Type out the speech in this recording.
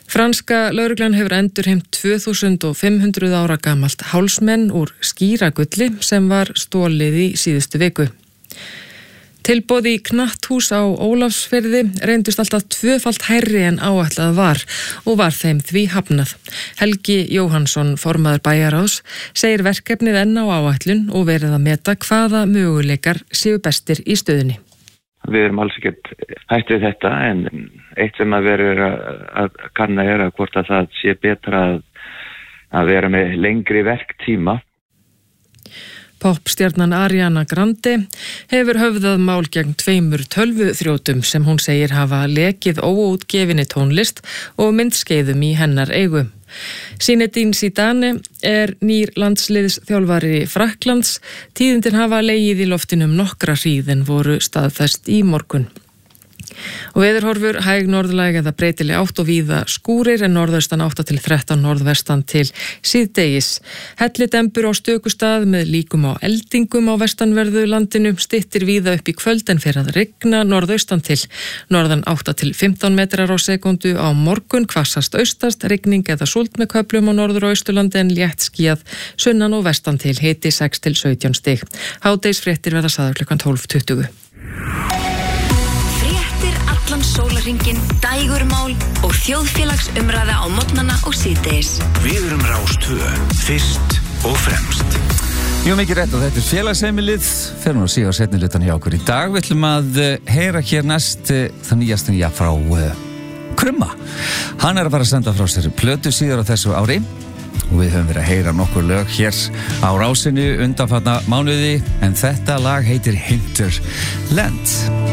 Franska lögreglan hefur endurheimt 2500 ára gamalt hálsmenn úr skíragulli sem var stolið í síðustu viku. Tilboð í knatthús á Ólafsfirði reyndust alltaf tvöfalt hærri en áætlað var og var þeim því hafnað. Helgi Jóhannsson, formaður bæjarráðs, segir verkefnið enn á áætlun og verið að meta hvaða möguleikar séu bestir í stöðunni. Við erum alls ekkert hætt við þetta en eitt sem að verður að kanna að hvort að það sé betra að vera með lengri verktíma. Popstjarnan Ariana Grande hefur höfðað mál gegn 2 tölvuþrjótum sem hún segir hafa lekið óútgefinni tónlist og myndskeiðum í hennar eigu. Zinedine Zidane nýr landsliðsþjálfari Frakklands. Tíðindin hafa legið í loftinum nokkra hríð en voru staðfest í morgun. Og veðurhorfur hæg norðlæg eða breytileg átt og víða skúrir en norðaustan 8 til 13 norðvestan til síðdegis. Hellidembur á stökustað með líkum á eldingum á vestanverðu landinu, styttir víða upp í kvöld en fer að rigna norðaustan til. Norðan 8 til 15 metrar á sekundu á morgun, hvassast austast, rigning eða súld með köflum á norður og austurlandi en létt skýjað sunnan og vestan til, hiti 6 til 17 stig. Hádegisfréttir verða sagðar klukkan 12:20. Allan sólarhringinn, dægurmál og þjóðfélagsumræða á morgnana og síðdegis. Við erum Rás 2, fyrst og fremst. Jú, mikið rétt og þetta félagsheimilið. Fer nú að síga á seinni hlutan hjá okkur í dag. Við ætlum að heyra hér næst það nýjasta nýja frá Krumma. Hann að fara að senda frá sér plötu síðar á þessu ári. Og við höfum verið að heyra nokkur lög hér á Rásinu undanfarna mánuði en þetta lag heitir Hinterland.